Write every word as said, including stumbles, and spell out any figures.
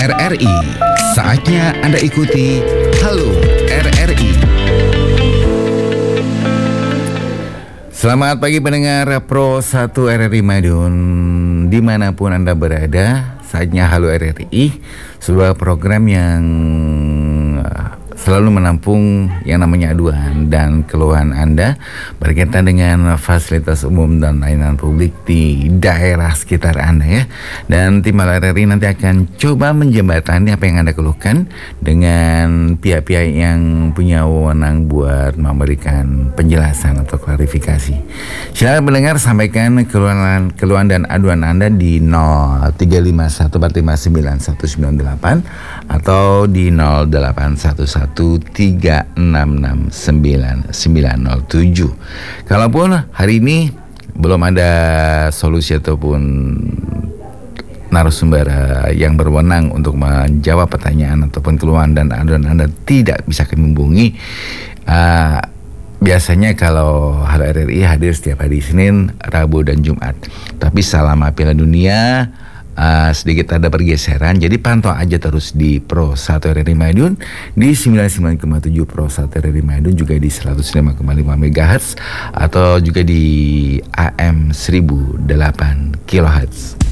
R R I. Saatnya Anda ikuti Halo R R I. Selamat pagi pendengar Pro satu R R I Madiun, dimanapun Anda berada. Saatnya Halo R R I, sebuah program yang selalu menampung yang namanya aduan dan keluhan Anda berkaitan dengan fasilitas umum dan layanan publik di daerah sekitar Anda ya. Dan tim R R I nanti akan coba menjembatani apa yang Anda keluhkan dengan pihak-pihak yang punya wewenang buat memberikan penjelasan atau klarifikasi. Silakan mendengar, sampaikan keluhan, keluhan dan aduan Anda di nol tiga lima satu empat lima sembilan satu sembilan delapan atau di nol delapan satu satu tiga enam enam sembilan sembilan nol tujuh. Kalaupun hari ini belum ada solusi ataupun narasumber yang berwenang untuk menjawab pertanyaan ataupun keluhan dan aduan Anda tidak bisa kami hubungi, uh, biasanya kalau Halo R R I hadir setiap hari Senin, Rabu dan Jumat. Tapi selama Piala Dunia Uh, sedikit ada pergeseran, jadi pantau aja terus di Pro satu R R I Madiun di sembilan puluh sembilan koma tujuh Pro satu R R I Madiun, juga di seratus lima koma lima megahertz atau juga di A M seribu delapan kilohertz.